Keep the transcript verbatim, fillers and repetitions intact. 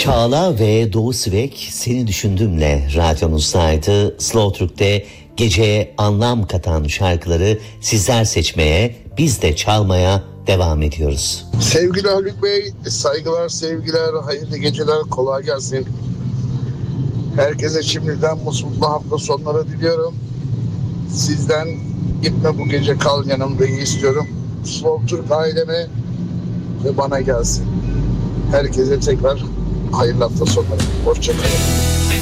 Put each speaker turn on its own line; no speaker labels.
Çağla ve Doğu Sivek Seni Düşündüm'le radyonuzdaydı. Slow Türk'te geceye anlam katan şarkıları sizler seçmeye, biz de çalmaya devam ediyoruz.
Sevgili Haluk Bey, saygılar, sevgiler, hayırlı geceler, kolay gelsin. Herkese şimdiden mutlu hafta sonları diliyorum. Sizden gitme bu gece kal yanımda istiyorum. Slow Türk aileme ve bana gelsin. Herkese tekrar hayırlı hafta sonları. Hoşçakalın.